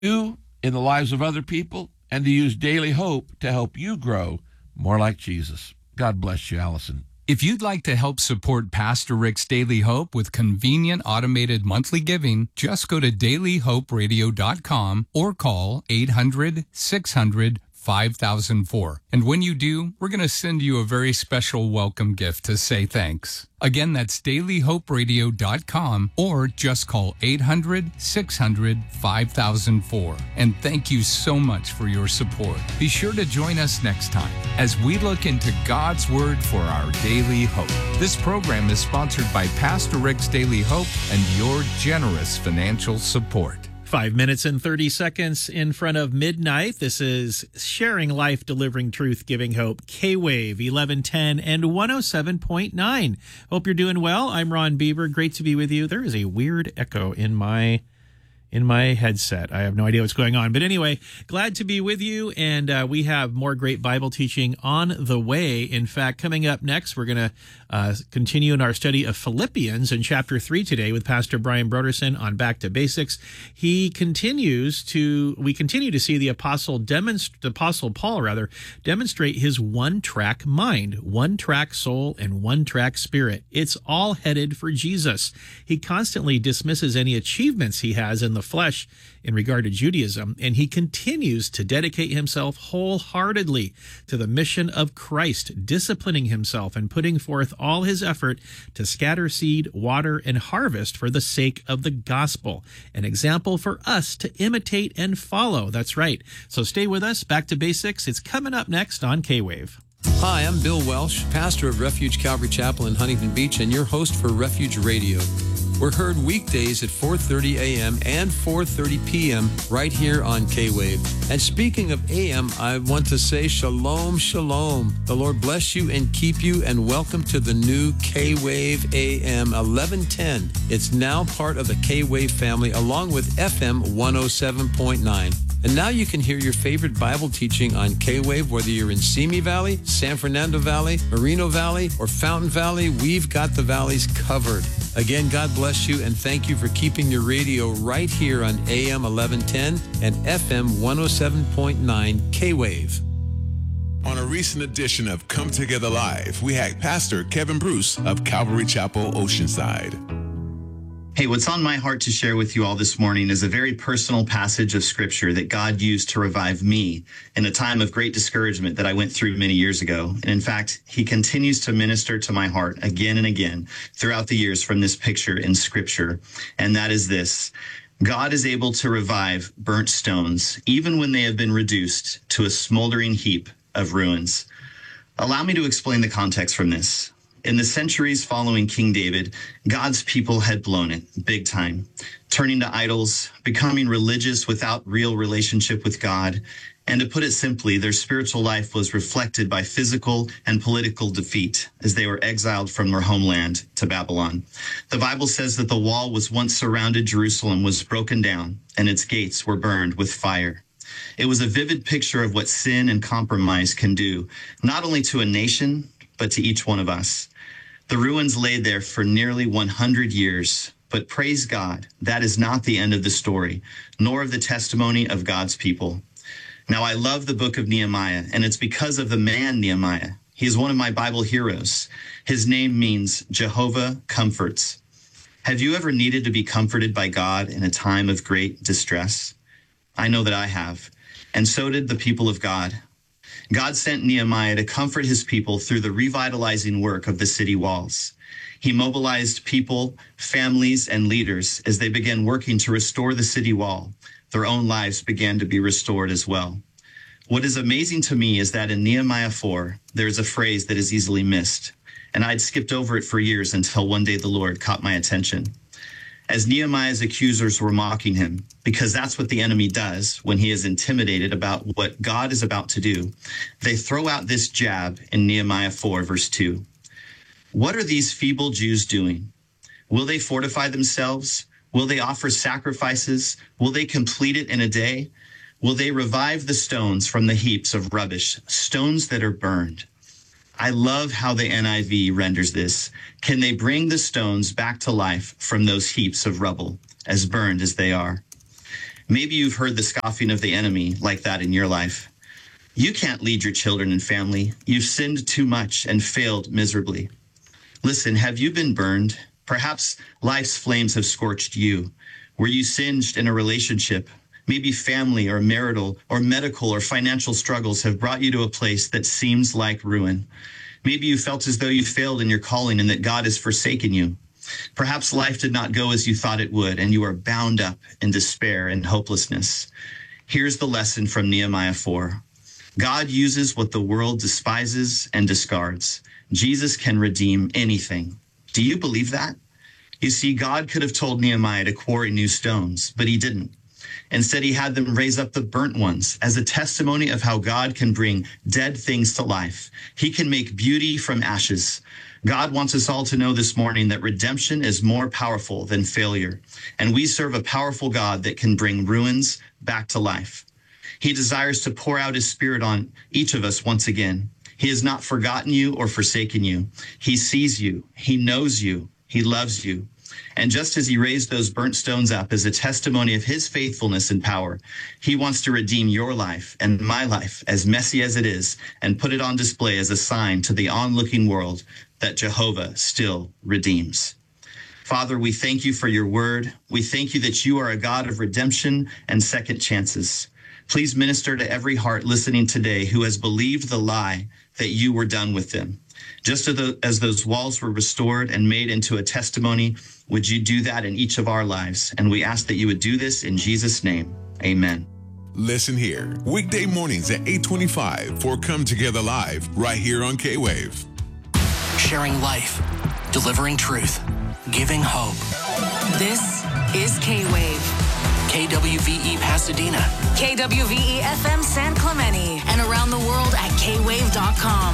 you in the lives of other people, and to use Daily Hope to help you grow more like Jesus. God bless you, Allison. If you'd like to help support Pastor Rick's Daily Hope with convenient automated monthly giving, just go to dailyhoperadio.com or call 800-600-5004. And when you do, we're going to send you a very special welcome gift to say thanks. Again, that's dailyhoperadio.com or just call 800-600-5004. And thank you so much for your support. Be sure to join us next time as we look into God's Word for our daily hope. This program is sponsored by Pastor Rick's Daily Hope and your generous financial support. 5 minutes and 30 seconds in front of midnight. This is Sharing Life, Delivering Truth, Giving Hope, K-Wave 1110 and 107.9. Hope you're doing well. I'm Ron Beaver. Great to be with you. There is a weird echo in my headset. I have no idea what's going on. But anyway, glad to be with you. And we have more great Bible teaching on the way. In fact, coming up next, we're going to continue in our study of Philippians in chapter 3 today with Pastor Brian Broderson on Back to Basics. We continue to see the Apostle Paul demonstrate his one-track mind, one-track soul, and one-track spirit. It's all headed for Jesus. He constantly dismisses any achievements he has in the flesh in regard to Judaism, and he continues to dedicate himself wholeheartedly to the mission of Christ, disciplining himself and putting forth all his effort to scatter seed, water, and harvest for the sake of the gospel. An example for us to imitate and follow. That's right. So stay with us. Back to Basics. It's coming up next on K-Wave. Hi, I'm Bill Welsh, pastor of Refuge Calvary Chapel in Huntington Beach, and your host for Refuge Radio. We're heard weekdays at 4:30 a.m. and 4:30 p.m. right here on K-Wave. And speaking of AM, I want to say shalom, shalom. The Lord bless you and keep you, and welcome to the new K-Wave AM 1110. It's now part of the K-Wave family along with FM 107.9. And now you can hear your favorite Bible teaching on K-Wave, whether you're in Simi Valley, San Fernando Valley, Moreno Valley, or Fountain Valley. We've got the valleys covered. Again, God bless you, and thank you for keeping your radio right here on AM 1110 and FM 107.9 K-Wave. On a recent edition of Come Together Live, we had Pastor Kevin Bruce of Calvary Chapel, Oceanside. Hey, what's on my heart to share with you all this morning is a very personal passage of Scripture that God used to revive me in a time of great discouragement that I went through many years ago. And in fact, he continues to minister to my heart again and again throughout the years from this picture in Scripture. And that is this: God is able to revive burnt stones, even when they have been reduced to a smoldering heap of ruins. Allow me to explain the context from this. In the centuries following King David, God's people had blown it big time, turning to idols, becoming religious without real relationship with God. And to put it simply, their spiritual life was reflected by physical and political defeat as they were exiled from their homeland to Babylon. The Bible says that the wall was once surrounded Jerusalem was broken down and its gates were burned with fire. It was a vivid picture of what sin and compromise can do, not only to a nation, but to each one of us. The ruins laid there for nearly 100 years, but praise God, that is not the end of the story, nor of the testimony of God's people. Now, I love the book of Nehemiah, and it's because of the man Nehemiah. He is one of my Bible heroes. His name means Jehovah comforts. Have you ever needed to be comforted by God in a time of great distress? I know that I have, and so did the people of God. God sent Nehemiah to comfort his people through the revitalizing work of the city walls. He mobilized people, families, and leaders as they began working to restore the city wall. Their own lives began to be restored as well. What is amazing to me is that in Nehemiah 4, there is a phrase that is easily missed, and I'd skipped over it for years until one day the Lord caught my attention. As Nehemiah's accusers were mocking him, because that's what the enemy does when he is intimidated about what God is about to do, they throw out this jab in Nehemiah 4, verse 2. What are these feeble Jews doing? Will they fortify themselves? Will they offer sacrifices? Will they complete it in a day? Will they revive the stones from the heaps of rubbish, stones that are burned? I love how the NIV renders this. Can they bring the stones back to life from those heaps of rubble, as burned as they are? Maybe you've heard the scoffing of the enemy like that in your life. You can't lead your children and family. You've sinned too much and failed miserably. Listen, have you been burned? Perhaps life's flames have scorched you. Were you singed in a relationship? Maybe family or marital or medical or financial struggles have brought you to a place that seems like ruin. Maybe you felt as though you failed in your calling and that God has forsaken you. Perhaps life did not go as you thought it would, and you are bound up in despair and hopelessness. Here's the lesson from Nehemiah 4. God uses what the world despises and discards. Jesus can redeem anything. Do you believe that? You see, God could have told Nehemiah to quarry new stones, but he didn't. Instead, he had them raise up the burnt ones as a testimony of how God can bring dead things to life. He can make beauty from ashes. God wants us all to know this morning that redemption is more powerful than failure, and we serve a powerful God that can bring ruins back to life. He desires to pour out his Spirit on each of us once again. He has not forgotten you or forsaken you. He sees you. He knows you. He loves you. And just as he raised those burnt stones up as a testimony of his faithfulness and power, he wants to redeem your life and my life, as messy as it is, and put it on display as a sign to the onlooking world that Jehovah still redeems. Father, we thank you for your word. We thank you that you are a God of redemption and second chances. Please minister to every heart listening today who has believed the lie that you were done with them. Just as those walls were restored and made into a testimony, would you do that in each of our lives? And we ask that you would do this in Jesus' name. Amen. Listen here, weekday mornings at 8:25 for Come Together Live, right here on K-Wave. Sharing life, delivering truth, giving hope. This is K-Wave. KWVE Pasadena. KWVE FM San Clemente. And around the world at kwave.com.